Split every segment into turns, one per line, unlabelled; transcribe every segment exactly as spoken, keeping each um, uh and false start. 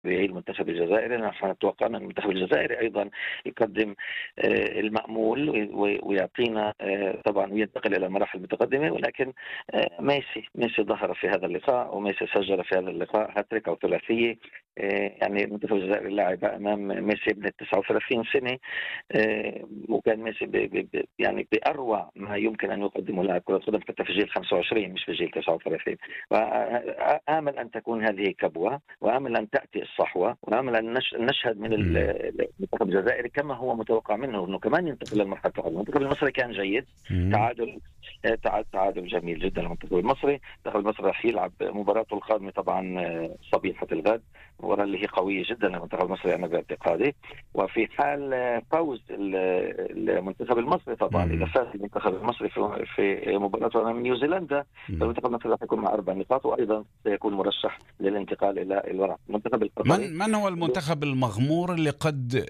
المنتخب الجزائري. نحن توقعنا أن المنتخب الجزائري أيضا يقدم آه، المأمول وي- ويعطينا آه، طبعا وينتقل إلى المراحل المتقدمة، ولكن آه، ميسي ميسي ظهر في هذا اللقاء، وميسي سجل في هذا اللقاء هاتريك أو ثلاثية. آه، يعني المنتخب الجزائري لعب أمام ميسي ابن تسعة وثلاثين سنة، آه، وكان ميسي ب ب ب يعني بأروع ما يمكن أن يقدمه لاعب كرة قدم حتى في جيل خمسة وعشرين مش في جيل تسعة وثلاثين. وآمل أن تكون هذه كبوة، وآمل أن تأتي الصحوة، وآمل أن نش- نشهد من ال-
مم.
المنتخب الجزائري كما هو متوقع منه أنه كمان ينتقل للمرحلة القادمة. المنتخب المصري كان جيد،
مم.
تعادل آه، تع- تعادل جميل جدا. المنتخب المصري المنتخب المصري راح يلعب مباراته القادمة طبعا آه، صبيحة الغد، مباراة اللي هي قوية جدا للمنتخب المصري أنا باعتقادي. وفي حال آه، فوز ال- المنتخب المصري طبعا، إذا
مم.
فاز المنتخب المصري في في مباراته أمام نيوزيلندا،
مم.
فالمنتخب المصري راح يكون مع أربع نقاط، وأيضا سيكون مرشح للانتقال إلى الوراء. المنتخب القطري
من من هو المنتخب المغمور اللي قد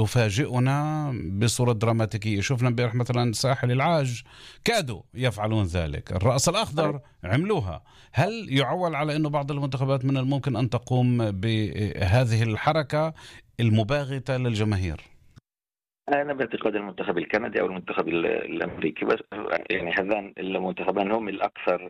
يفاجئنا بصورة دراماتيكية؟ شفنا امبارح مثلا ساحل العاج كادوا يفعلون ذلك، الرأس الأخضر عملوها. هل يعول على أنه بعض المنتخبات من الممكن أن تقوم بهذه الحركة المباغتة للجماهير؟
أنا باعتقاد المنتخب الكندي أو المنتخب ال- الأمريكي، بس يعني هذان المنتخبان هم الأكثر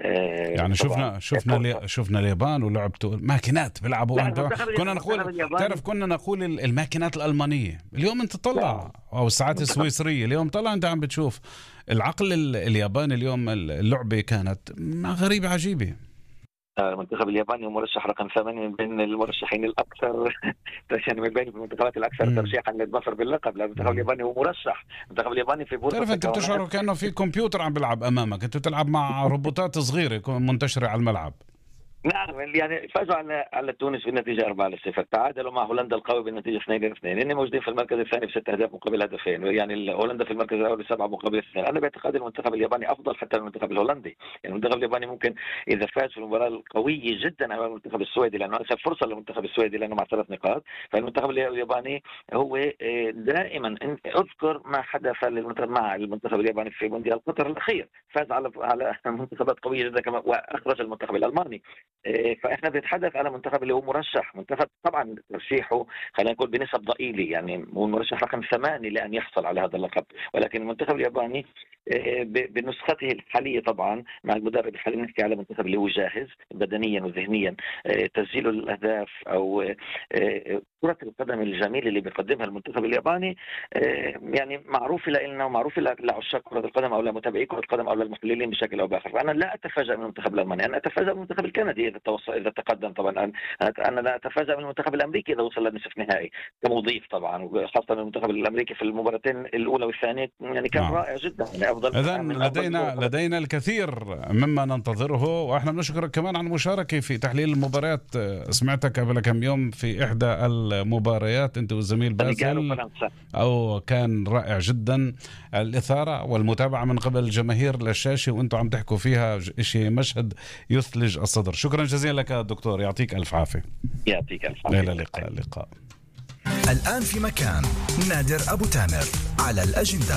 آه،
يعني
طبعا
شفنا شفنا
فرصة.
لي شفنا اليابان ولعبوا ماكينات بيلعبوا.
لا،
انت
المنتخب
كنا
المنتخب
نقول، تعرف
الياباني.
كنا نقول ال- الماكينات الألمانية. اليوم انت
لا،
طلع، او الساعات
المنتخب
السويسرية اليوم طلع، انت عم بتشوف العقل ال- الياباني اليوم. اللعبة كانت غريبة عجيبة.
المنتخب الياباني هو مرشح رقم ثمانية من بين المرشحين الأكثر يعني من بين المنتخبات الأكثر
مم.
ترشيحا للظفر باللقب. لا، المنتخب
مم.
الياباني هو مرشح. المنتخب الياباني في بورصة
تعرف انت
تكهنات.
بتشعر كأنه في كمبيوتر عم بيلعب امامك، انت بتلعب مع روبوتات صغيرة منتشرة على الملعب.
نعم، يعني فازوا على على تونس بالنتيجه أربعة لصفر، تعادلوا مع هولندا القوي بالنتيجه اثنين لاثنين، هن موجودين في المركز الثاني بست اهداف مقابل هدفين، يعني هولندا في المركز الاول بسبعه مقابل اثنين. انا باعتقادي المنتخب الياباني افضل حتى من المنتخب الهولندي. يعني المنتخب الياباني ممكن اذا فاز في المباراه القويه جدا امام المنتخب السويدي، لانه اخذ فرصه للمنتخب السويدي لانه مع ثلاث نقاط. فالمنتخب الياباني هو آه، دائما اذكر ما حدث للمنتخب مع المنتخب الياباني في مونديال قطر الاخير، فاز على على منتخبات قويه جدا كما واخرج المنتخب الالماني. إيه، فاحنا بنتحدث على منتخب اللي هو مرشح، منتخب طبعا ترشيحه خلينا نقول بنسب ضئيله، يعني هو المرشح رقم ثمانية لان يحصل على هذا اللقب. ولكن المنتخب الياباني إيه، ب- بنسخته الحاليه طبعا مع المدرب الحالي نحكي على منتخب اللي هو جاهز بدنيا وذهنيا. إيه، تسجيل الاهداف او إيه، كرة القدم الجميلة اللي بيقدمها المنتخب الياباني إيه، يعني معروفة لنا ومعروفة لعشاق كرة القدم او لمتابعي كرة القدم او للمحللين بشكل او باخر. فانا لا اتفاجأ من المنتخب الالماني، انا اتفاجأ من المنتخب الكندي اذا توصل اذا تقدم. طبعا انا أنا لا اتفاجأ من المنتخب الامريكي اذا وصل لنصف نهائي كمضيف طبعا، وخاصه المنتخب الامريكي في المباراتين الاولى والثانيه يعني كان
نعم.
رائع جدا، يعني افضل
إذا
من افضل
لدينا
المنتخبات.
لدينا الكثير مما ننتظره، واحنا بنشكرك كمان على المشاركة في تحليل المباريات. سمعتك قبل كم يوم في إحدى المباريات أنت والزميل
السنغال
باسل،
وفرنسا.
أو كان رائع جدا. الإثارة والمتابعة من قبل الجماهير للشاشة وأنتم عم تحكوا فيها شيء مشهد يثلج الصدر. شكرا جزيلا لك دكتور، يعطيك ألف عافية.
يعطيك الف
إلى
عافيه.
اللقاء. اللقاء
الآن في مكان نادر أبو تامر على الأجندة.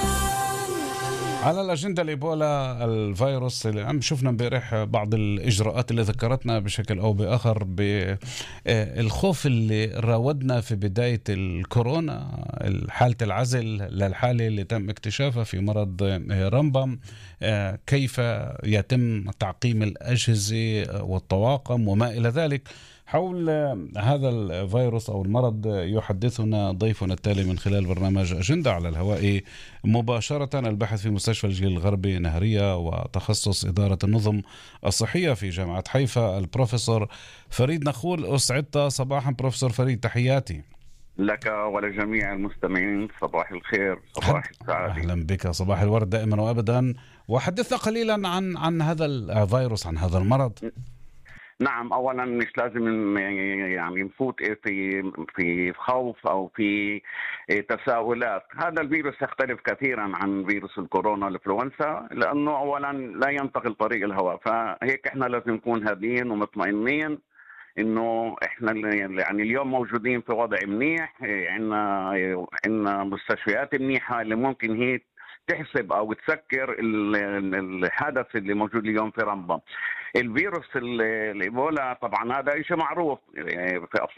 على الأجندة الإيبولا، الفيروس اللي عم شفنا امبارح بعض الإجراءات اللي ذكرتنا بشكل أو بآخر بالخوف اللي راودنا في بداية الكورونا، حالة العزل للحالة اللي تم اكتشافها في مرض رمبم، كيف يتم تعقيم الأجهزة والطواقم وما إلى ذلك. حول هذا الفيروس أو المرض يحدثنا ضيفنا التالي من خلال برنامج أجندة على الهواء مباشرة، الباحث في مستشفى الجيل الغربي نهرية وتخصص إدارة النظم الصحية في جامعة حيفا، البروفيسور فريد نخول. أسعدت صباحا بروفيسور فريد، تحياتي
لك ولجميع المستمعين. صباح الخير، صباح السعادة.
أهلا بك، صباح الورد دائما وأبدا. وحدثنا قليلا عن عن هذا الفيروس، عن هذا المرض.
نعم، اولا مش لازم يعني نفوت في في خوف او في تساؤلات. هذا الفيروس يختلف كثيرا عن فيروس الكورونا الانفلونزا، لانه اولا لا ينتقل طريق الهواء، فهيك احنا لازم نكون هادئين ومطمئنين انه احنا يعني اليوم موجودين في وضع منيح، عندنا عندنا مستشفيات منيحه اللي ممكن هي تحسب او تسكر الحدث اللي موجود اليوم في رمضان. الفيروس الايبولا طبعا هذا شيء معروف في